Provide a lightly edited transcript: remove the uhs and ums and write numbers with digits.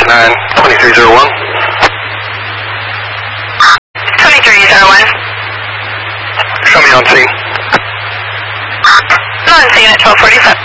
2301. 2301. Show me on scene. On scene at 1247.